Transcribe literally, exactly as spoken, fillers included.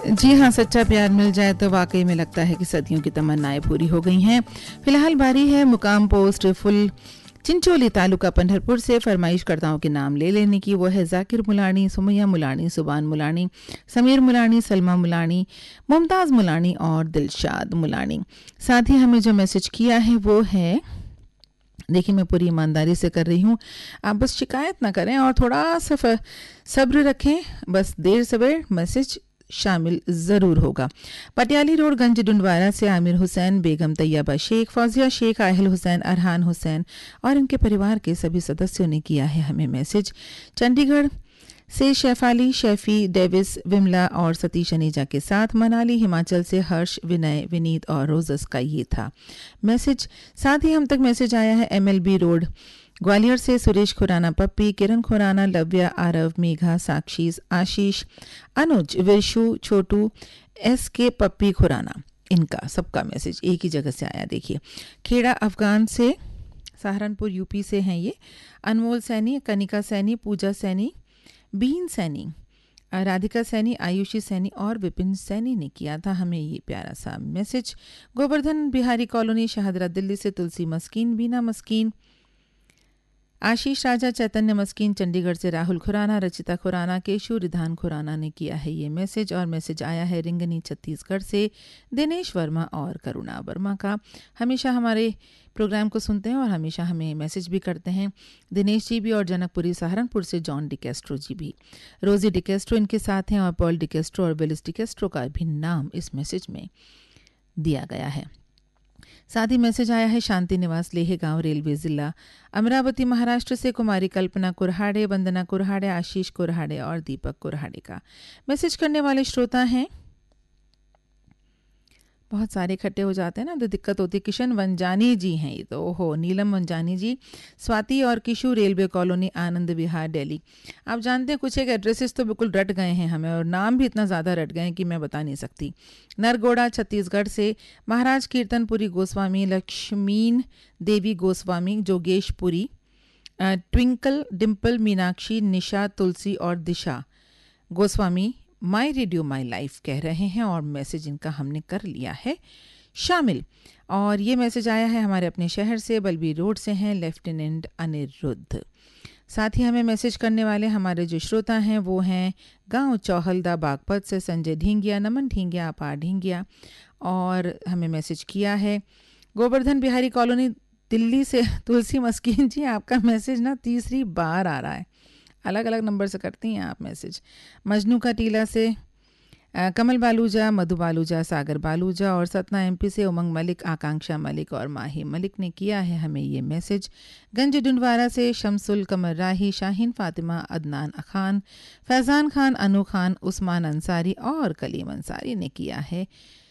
जी हाँ, सच्चा प्यार मिल जाए तो वाकई में लगता है कि सदियों की तमन्नाएं पूरी हो गई हैं। फिलहाल बारी है मुकाम पोस्ट फुल चिंचोली तालुका पंढरपुर से फरमाइशकर्ताओं के नाम ले लेने की। वो है जाकिर मुलानी, सुमैया मुलानी, सुबान मुलानी, समीर मुलानी, सलमा मुलानी, मुमताज़ मुलानी और दिलशाद मुलानी। साथ ही हमें जो मैसेज किया है वो है, देखिए मैं पूरी ईमानदारी से कर रही हूँ, आप बस शिकायत ना करें और थोड़ा सा सब्र रखें, बस देर सवेर मैसेज शामिल ज़रूर होगा। पटियाली रोड गंज डुंडवारा से आमिर हुसैन, बेगम तैयबा शेख, फौजिया शेख, आहिल हुसैन, अरहान हुसैन और इनके परिवार के सभी सदस्यों ने किया है हमें मैसेज। चंडीगढ़ से शेफाली, शेफी, डेविस, विमला और सतीश अनीजा के साथ। मनाली हिमाचल से हर्ष, विनय, विनीत और रोजस का ये था मैसेज। साथ ही हम तक मैसेज आया है एमएलबी रोड ग्वालियर से सुरेश खुराना, पप्पी, किरण खुराना, लव्या, आरव, मेघा, साक्षी, आशीष, अनुज, विशु, छोटू, एस के, पप्पी खुराना, इनका सबका मैसेज एक ही जगह से आया। देखिए खेड़ा अफगान से, सहारनपुर यूपी से हैं ये अनमोल सैनी, कनिका सैनी, पूजा सैनी, बीन सैनी, राधिका सैनी, आयुषी सैनी और विपिन सैनी ने किया था हमें ये प्यारा सा मैसेज। गोवर्धन बिहारी कॉलोनी शाहदरा दिल्ली से तुलसी मस्कीन, बीना मस्कीन, आशीष राजा, चैतन्य मस्कीन, चंडीगढ़ से राहुल खुराना, रचिता खुराना, केशु रिधान खुराना ने किया है ये मैसेज। और मैसेज आया है रिंगनी छत्तीसगढ़ से दिनेश वर्मा और करुणा वर्मा का। हमेशा हमारे प्रोग्राम को सुनते हैं और हमेशा हमें मैसेज भी करते हैं दिनेश जी भी, और जनकपुरी सहारनपुर से जॉन डिकेस्ट्रो जी भी। रोजी डिकेस्ट्रो इनके साथ हैं और पॉल डिकेस्ट्रो और विलिस डिकेस्ट्रो का भी नाम इस मैसेज में दिया गया है। साथ ही मैसेज आया है शांति निवास, लेह गांव, रेलवे जिला अमरावती, महाराष्ट्र से कुमारी कल्पना कुरहाड़े, वंदना कुरहाड़े, आशीष कुरहाड़े और दीपक कुरहाड़े का। मैसेज करने वाले श्रोता हैं, बहुत सारे इकट्ठे हो जाते हैं ना तो दिक्कत होती है। किशन वंजानी जी हैं ये तो, ओहो, नीलम वंजानी जी, स्वाति और किशु, रेलवे कॉलोनी, आनंद विहार, दिल्ली। आप जानते हैं कुछ एक एड्रेसेस तो बिल्कुल रट गए हैं हमें, और नाम भी इतना ज़्यादा रट गए हैं कि मैं बता नहीं सकती। नरगोड़ा छत्तीसगढ़ से महाराज कीर्तनपुरी गोस्वामी, लक्ष्मीन देवी गोस्वामी, जोगेशपुरी, ट्विंकल, डिम्पल, मीनाक्षी, निशा, तुलसी और दिशा गोस्वामी माई रेडियो माई लाइफ कह रहे हैं और मैसेज इनका हमने कर लिया है शामिल। और ये मैसेज आया है हमारे अपने शहर से, बलबीर रोड से हैं लेफ्टिनेंट अनिरुद्ध। साथ ही हमें मैसेज करने वाले हमारे जो श्रोता हैं वो हैं गांव चौहलदा बागपत से संजय ढींगिया, नमन ढींगिया, अपार ढींगिया, और हमें मैसेज किया है गोवर्धन बिहारी कॉलोनी दिल्ली से तुलसी मस्कीन जी। आपका मैसेज ना तीसरी बार आ रहा है, अलग अलग नंबर से करती हैं आप मैसेज। मजनू का टीला से आ, कमल बालूजा, मधु बालूजा, सागर बालूजा और सतना एमपी से उमंग मलिक, आकांक्षा मलिक और माही मलिक ने किया है हमें ये मैसेज। गंज डुंडवारा से शमसुल कमर राही, शाहीन फातिमा, अदनान खान, फैज़ान खान, अनु खान, उस्मान अंसारी और कलीम अंसारी ने किया है